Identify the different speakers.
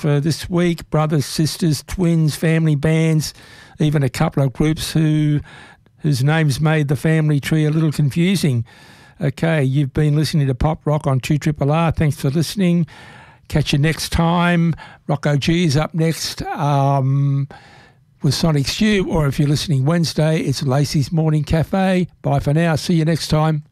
Speaker 1: for this week. Brothers, sisters, twins, family bands, even a couple of groups whose names made the family tree a little confusing. Okay, you've been listening to Pop Rock on 2RRR. Thanks for listening. Catch you next time. Rocco G is up next with Sonic Stew, or if you're listening Wednesday, it's Lacey's Morning Cafe. Bye for now. See you next time.